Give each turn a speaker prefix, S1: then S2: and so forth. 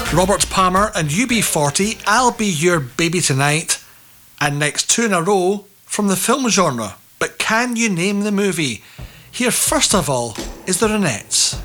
S1: Robert Palmer and UB40, I'll Be Your Baby Tonight, and next two in a row from the film genre. But can you name the movie? Here first of all is the Ronettes.